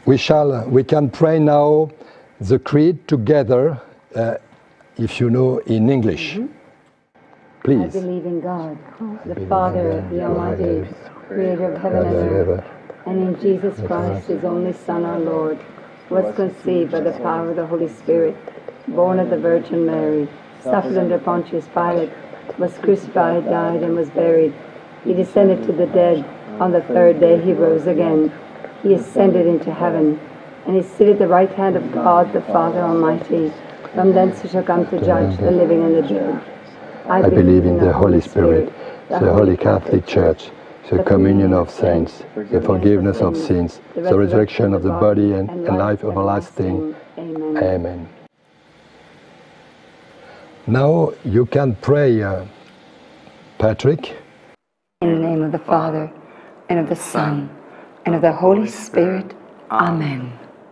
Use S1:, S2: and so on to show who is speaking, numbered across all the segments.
S1: We can pray now the creed together, if you know in English. Please.
S2: I believe in God, the Father, the Almighty, creator of heaven and earth, and in Jesus Christ, his only Son, our Lord, who was conceived by the power of the Holy Spirit, born of the Virgin Mary, suffered under Pontius Pilate, was crucified, died, and was buried. He descended to the dead. On the third day he rose again. He ascended into heaven, and is seated at the right hand of God, the Father Almighty. From thence he shall come to judge the living and the dead.
S1: I believe in the Holy Spirit, the Holy Catholic Church, the communion of saints, the forgiveness of sins, the resurrection of the body, and life everlasting. Amen. Now you can pray, Patrick.
S2: In the name of the Father, and of the Son, and of the Holy Spirit. Amen.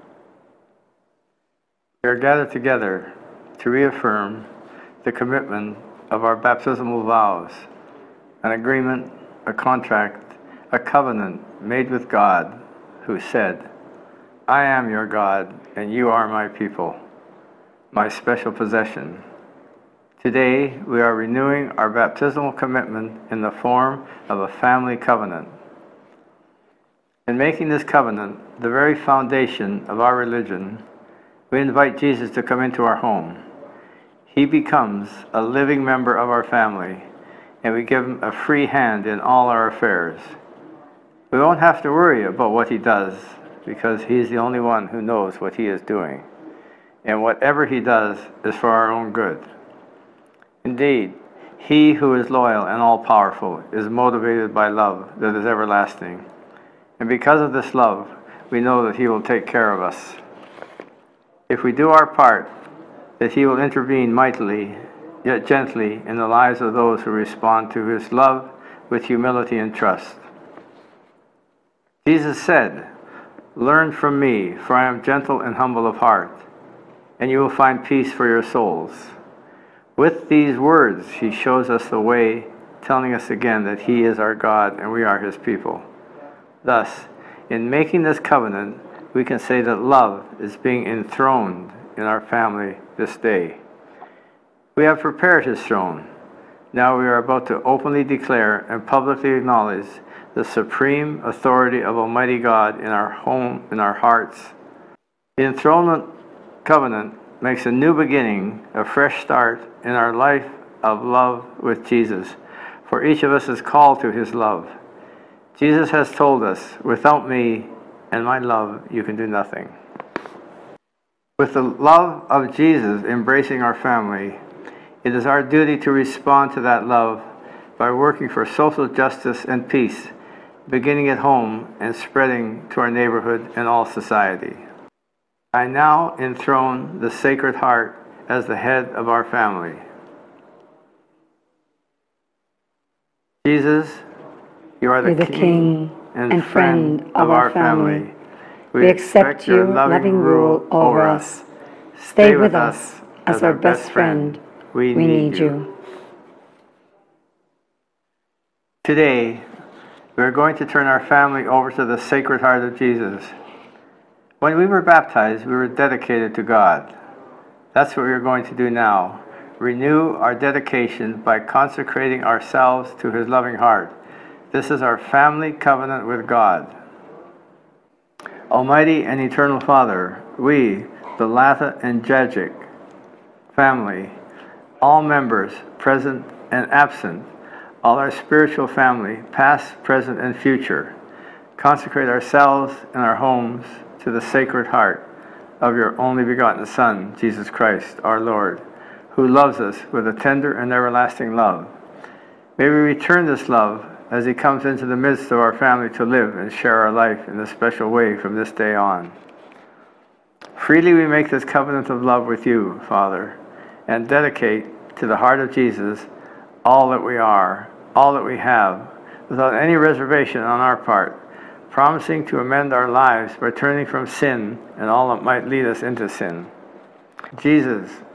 S3: We are gathered together to reaffirm the commitment of our baptismal vows, an agreement, a contract, a covenant made with God, who said, I am your God, and you are my people, my special possession. Today, we are renewing our baptismal commitment in the form of a family covenant. In making this covenant the very foundation of our religion, we invite Jesus to come into our home. He becomes a living member of our family, and we give him a free hand in all our affairs. We won't have to worry about what he does, because he's the only one who knows what he is doing. And whatever he does is for our own good. Indeed, he who is loyal and all-powerful is motivated by love that is everlasting. And because of this love, we know that he will take care of us. If we do our part, that he will intervene mightily, yet gently, in the lives of those who respond to his love with humility and trust. Jesus said, Learn from me, for I am gentle and humble of heart, and you will find peace for your souls. With these words, he shows us the way, telling us again that he is our God and we are his people. Thus, in making this covenant, we can say that love is being enthroned in our family this day. We have prepared his throne. Now we are about to openly declare and publicly acknowledge the supreme authority of Almighty God in our home, in our hearts. The enthronement covenant makes a new beginning, a fresh start in our life of love with Jesus, for each of us is called to his love. Jesus has told us, without me and my love, you can do nothing. With the love of Jesus embracing our family, it is our duty to respond to that love by working for social justice and peace, beginning at home and spreading to our neighborhood and all society. I now enthrone the Sacred Heart as the head of our family. Jesus, you are the King and friend of our family. We accept your loving rule over us. Stay with us as our best friend. We need you. Today, we are going to turn our family over to the Sacred Heart of Jesus. When we were baptized, we were dedicated to God. That's what we are going to do now. Renew our dedication by consecrating ourselves to his loving heart. This is our family covenant with God. Almighty and eternal Father, we, the Latha and Jajic family, all members, present and absent, all our spiritual family, past, present, and future, consecrate ourselves and our homes to the Sacred Heart of your only begotten Son, Jesus Christ, our Lord, who loves us with a tender and everlasting love. May we return this love as he comes into the midst of our family to live and share our life in a special way from this day on. Freely we make this covenant of love with you, Father, and dedicate to the heart of Jesus all that we are, all that we have, without any reservation on our part, promising to amend our lives by turning from sin and all that might lead us into sin. Jesus,